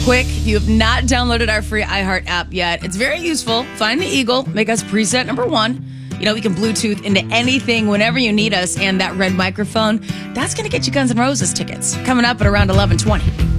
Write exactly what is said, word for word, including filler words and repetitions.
Quick, if you have not downloaded our free iHeart app yet, it's very useful. Find the Eagle, make us preset number one. You know, we can Bluetooth into anything whenever you need us, and that red microphone, that's going to get you Guns N' Roses tickets. Coming up at around eleven twenty.